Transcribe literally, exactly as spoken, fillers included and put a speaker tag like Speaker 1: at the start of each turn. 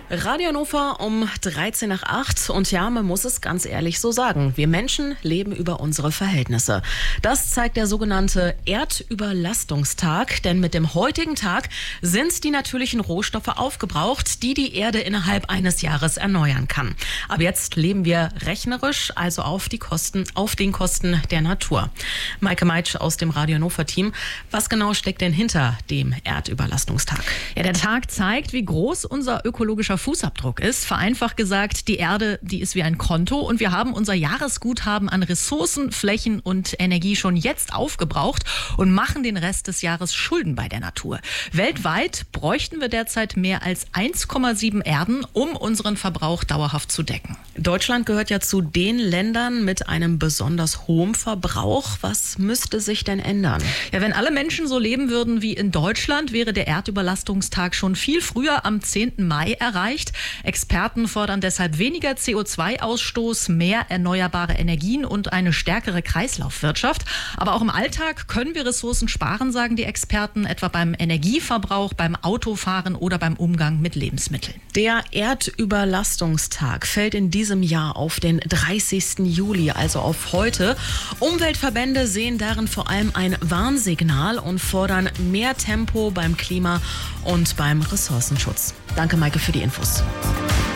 Speaker 1: Radio Hannover um dreizehn nach acht und ja, man muss es ganz ehrlich so sagen, wir Menschen leben über unsere Verhältnisse. Das zeigt der sogenannte Erdüberlastungstag, denn mit dem heutigen Tag sind die natürlichen Rohstoffe aufgebraucht, die die Erde innerhalb eines Jahres erneuern kann. Aber jetzt leben wir rechnerisch, also auf die Kosten, auf den Kosten der Natur. Maike Meitsch aus dem Radio Hannover Team, was genau steckt denn hinter dem Erdüberlastungstag?
Speaker 2: Ja, der Tag zeigt, wie groß unser ökologischer Fußabdruck ist. Vereinfacht gesagt, die Erde, die ist wie ein Konto und wir haben unser Jahresguthaben an Ressourcen, Flächen und Energie schon jetzt aufgebraucht und machen den Rest des Jahres Schulden bei der Natur. Weltweit bräuchten wir derzeit mehr als eins Komma sieben Erden, um unseren Verbrauch dauerhaft zu decken.
Speaker 1: Deutschland gehört ja zu den Ländern mit einem besonders hohen Verbrauch. Was müsste sich denn ändern?
Speaker 2: Ja, wenn alle Menschen so leben würden wie in Deutschland, wäre der Erdüberlastungstag schon viel früher am zehnten Mai erreicht. Experten fordern deshalb weniger C O zwei Ausstoß, mehr erneuerbare Energien und eine stärkere Kreislaufwirtschaft. Aber auch im Alltag können wir Ressourcen sparen, sagen die Experten, etwa beim Energieverbrauch, beim Autofahren oder beim Umgang mit Lebensmitteln.
Speaker 1: Der Erdüberlastungstag fällt in diesem Jahr auf den dreißigsten Juli, also auf heute. Umweltverbände sehen darin vor allem ein Warnsignal und fordern mehr Tempo beim Klima- und beim Ressourcenschutz. Danke, Maike, für die Infos.